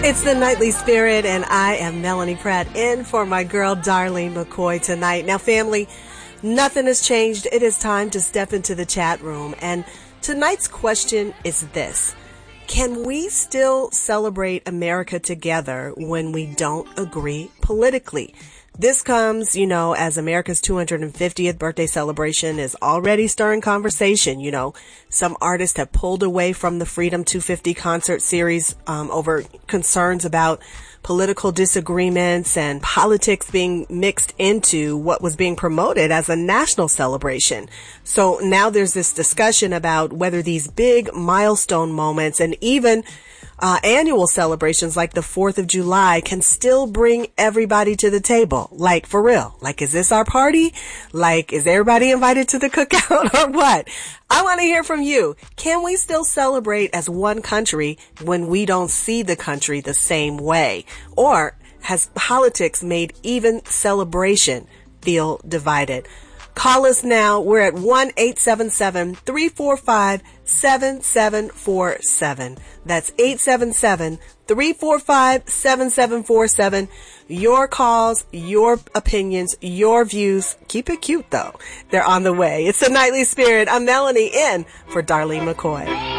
It's the Nightly Spirit, and I am Melanie Pratt in for my girl Darlene McCoy tonight. Now, family, nothing has changed. It is time to step into the chat room, and tonight's question is this. Can we still celebrate America together when we don't agree politically? This comes, as America's 250th birthday celebration is already stirring conversation. Some artists have pulled away from the Freedom 250 concert series over concerns about political disagreements and politics being mixed into what was being promoted as a national celebration. So now there's this discussion about whether these big milestone moments and even annual celebrations like the 4th of July can still bring everybody to the table. Like, for real. Like, is this our party? Like, is everybody invited to the cookout or what? I want to hear from you. Can we still celebrate as one country when we don't see the country the same way? Or has politics made even celebration feel divided? Call us now. We're at 1-877-345-7747. That's 877-345-7747. Your calls, your opinions, your views. Keep it cute, though. They're on the way. It's the Nightly Spirit. I'm Melanie in for Darlene McCoy.